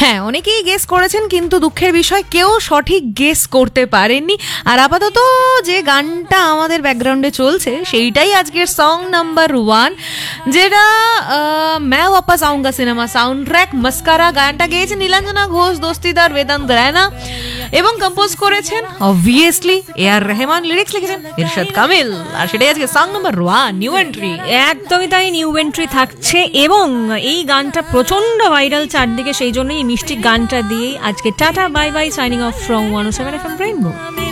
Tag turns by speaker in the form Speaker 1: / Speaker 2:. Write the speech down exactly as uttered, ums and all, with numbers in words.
Speaker 1: হ্যাঁ, অনেকেই গেস করেছেন, কিন্তু দুঃখের বিষয় কেউ সঠিক গেস করতে পারেননি। আর আপাতত যে গানটা আমাদের ব্যাকগ্রাউন্ডে চলছে সেইটাই আজকের সং নাম্বার ওয়ান, যেটা मैं वापस आऊंगा সিনেমা সাউন্ড ট্র্যাক মস্কারা। গানটা গেয়েছেন নীলাঞ্জনা ঘোষ, দোস্তিদার বেদান্ত রায়না এবং কম্পোজ করেছেন অবভিয়াসলি এ আর রহমান, লিরিক্স লিখেছেন ইরশাদ কামিল। আর সেটাই আজকে song number one, new entry.
Speaker 2: একদমই তাই, নিউ এন্ট্রি থাকছে এবং এই গানটা প্রচন্ড ভাইরাল চারদিকে, সেই জন্যই এই মিষ্টি গানটা দিয়েই আজকে tata bye bye, signing off from one O seven F M rainbow.